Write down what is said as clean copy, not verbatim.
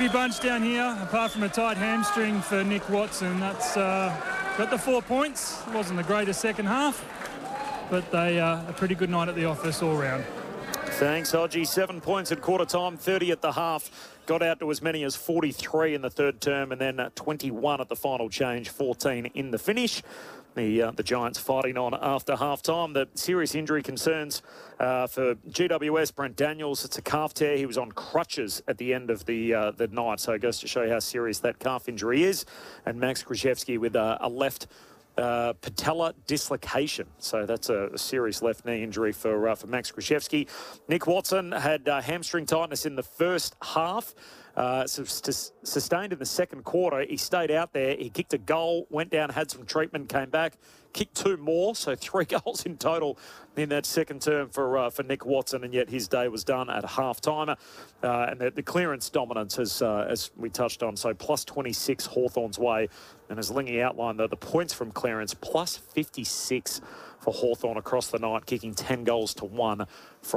Rugby bunch down here, apart from a tight hamstring for Nick Watson. That's got the 4 points. Wasn't the greatest second half, but they a pretty good night at the office all round. Thanks, Hodgie. 7 points at quarter time, 30 at the half. Got out to as many as 43 in the third term, and then 21 at the final change, 14 in the finish. The Giants fighting on after half-time. The serious injury concerns for GWS, Brent Daniels. It's a calf tear. He was on crutches at the end of the night, so it goes to show you how serious that calf injury is. And Max Krzyzewski with a left patella dislocation. So that's a serious left knee injury for Max Krzyzewski. Nick Watson had hamstring tightness in the first half. Sustained in the second quarter. He stayed out there. He kicked a goal, went down, had some treatment, came back, kicked 2 more, so 3 goals in total in that second term for Nick Watson, and yet his day was done at half-time. And the clearance dominance, as we touched on, so plus 26 Hawthorn's way. And as Lingy outlined, the points from clearance, plus 56 for Hawthorn across the night, kicking 10 goals to 1 from